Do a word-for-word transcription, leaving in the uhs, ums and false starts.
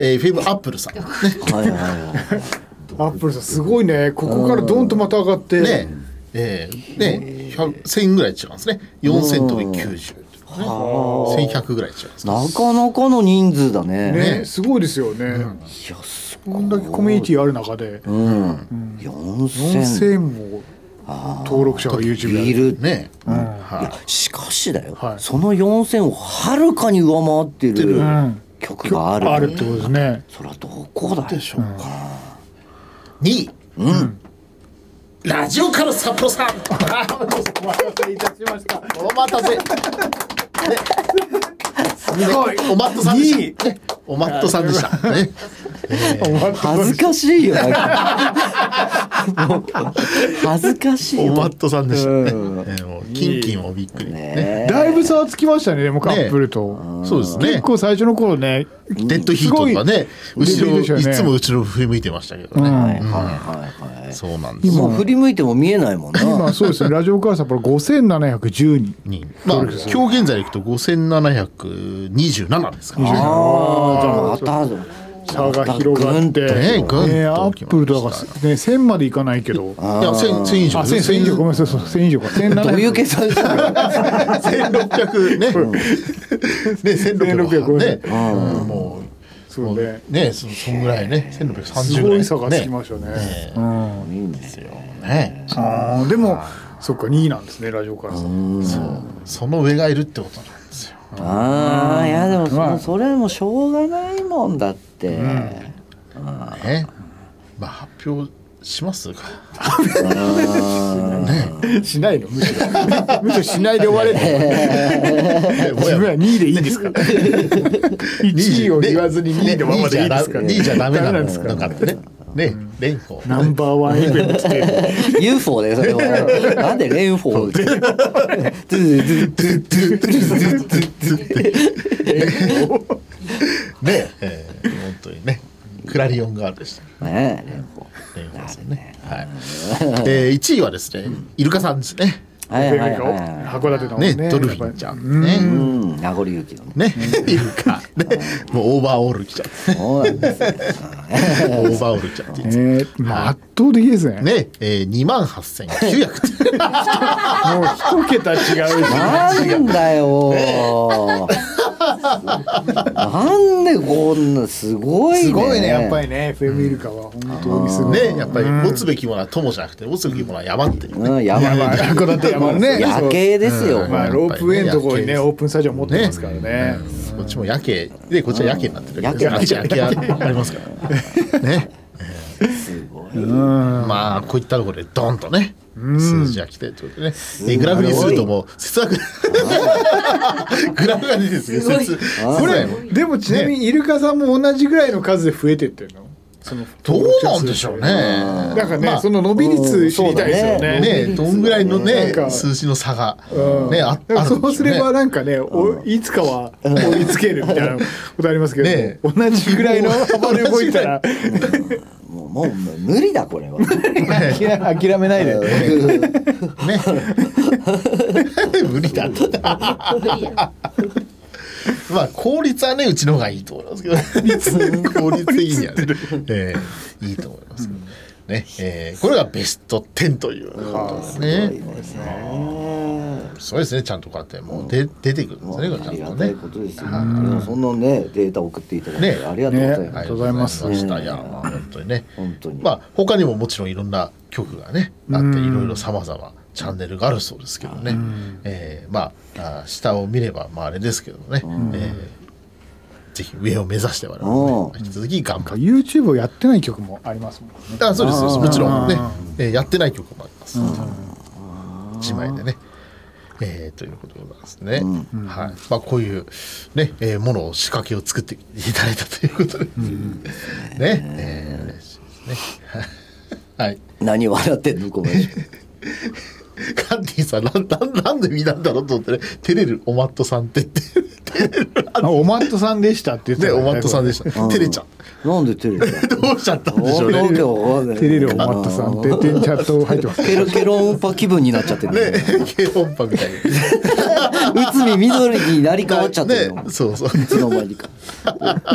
えー、エフエム アップルさん、ね、 はいはいはいアップルさんすごいね。ここからドンとまた上がってねえー、ねせんぐらい違うんですね。よんせんときゅうじゅう、ね、せんひゃくぐらい違うんです。 なかなかの人数だね。 ね、すごいですよね、うん、いやすごい。こんだけコミュニティある中で、うんうん、 よんせんも登録者が YouTube いるね、うんはい、しかしだよ、はい、そのよんせんをはるかに上回ってる、うん、曲がある、 あるってことですね。 それはどこだでしょうか、 うん、にい、うん、ラジオカル札幌さんお待たせいたしました。 お待たせ、ね、すごいおマットさんでした、ね、おマットさんでした、ねえー、 恥ずかしいよ恥ずかしいよおマットさんでしたね、えー、もうキンキンもびっくり、ね、 だいぶ差はつきましたね。でもカップルと、 ね、そうですね。 結構最初の頃ね、 デッドヒートとかね、後ろ、ね、いつも後ろ振り向いてましたけどね、うん、はいはいはい、そうなんです。 今振り向いても見えないもんね。 今そうですね、ラジオカー札幌ごせんななひゃくじゅうにん、 まあ今日現在でいくとごせんななひゃくにじゅうななですから、ね、 ああ、じゃあまた差が広がって、 ね、ぐんと、ね、 アップルとか、ね、せんまでいかないけど、 いや せん, せん以上、 あせん以上、ごめんなさい、せん以上か、せんななひゃく、 どういう計算ですかせんろっぴゃくね、うん、ねせんろっぴゃくね、うん、もうそうね、ね、そそんぐらいね、せんろっぴゃくさんじゅうぐらいすごい差がつきましたね。 ね、うん、いいんですよね。 あでもそっかにいなんですね、ラジオからさ。 そうその上がいるってことなんですよ。 ああ、いやでも そ,、まあ、それもしょうがないもんだって、うん、 ね、まあ発表しますかね、しないの、むしろむしろしないで終われて自分はにいでいいんですかいちいを言わずににいのままでいいですか、ね、 にいじゃダメなんですかね。ね、レンフォーナンバーワンイベントってユーフォー でそれはなんでレンフォーってねえー、本当にねクラリオンガールでしたね。レンフォーレンフォーですね、はい。えー、いちいはですね、イルカさんですね。 はいはいはい、 函館のね、 ね、ドルフィンちゃんね、 名残雪のね、イルカね、もうオーバーオール来ちゃう。そうなんですね。オーバーオール来ちゃって、 えー、まあ、圧倒的ですね。 ね、えー、にまんはっせんきゅうひゃく。 もう一桁違うし。 なんだよ。なんでこんなすごいね。 すごいね、やっぱりね、エフエム イルカは本当にすごいね。やっぱり持つべきものは友じゃなくて持つべきものは山っていう、ね、 うん、山ね。 函館山ね。 夜景ですよ。 まあロープウェイのところにね、オープンスタジオ持ってますからね。 こっちも夜景で、こっちは夜景になってる。夜景あっち夜景ありますからね。すごい。まあこういったところでドンとね。数字が来てということでね、グラフにするともう節約グラフが出てるんですけど、 これでもちなみにイルカさんも同じぐらいの数で増えてってるの？ そのどうなんでしょうね。 なんかね、まあ、その伸び率知りたいですよね。 ね、ね、どんぐらいのね数字の差がねあったんでしょうね。 そうすればなんかね、おいつかは追いつけるみたいなことありますけど、ね、同じぐらいの幅で動いたらもうもう無理だこれは。 諦めないでね。 無理だと。まあ効率はねうちの方がいいと思いますけど、効率的にはね、えー、いいと思いますけど、うん、ね、えー、これがベストじゅうということですね。すごいですね。そうですね、ちゃんとこうやってもうで、うん、出てくるんですね、これちゃんとね。ありがたいことですよ。 そんなねデータ送っていただいて、ね、ありがとうございます。ね、ありがとうございます。 ね、いやまあ本当にね、本当にまあ他にももちろんいろんな曲がねあっていろいろ様々チャンネルがあるそうですけどね、うん、えー、まあ下を見ればまああれですけどね、うん、えー、ぜひ上を目指して我々、ね、引き続き頑張る。 YouTube をやってない曲もありますもんね。 あ、そうですもちろんね、えー、やってない曲もあります。一枚でね、えー、ということなんですね、うん、はい。まあこういうね、えー、ものを仕掛けを作っていただいたということで、うん、ね、えー、嬉しいですね。はい。 何笑ってんの小林君。 カンティさん な, な, なんで見たんだろうと思ってね、照れるおマットさんって照れるおマットさんでしたって言ってた、 ね、おマットさんでした。照れちゃう。 なんで照れちゃうどうしちゃったんでしょうね。 照れるおマットさんってチャット入ってます。 ケロケロ音波気分になっちゃってるね。 ケロ音波みたいな。内海緑になり変わっちゃってるの、 ね、そうそういつの間にか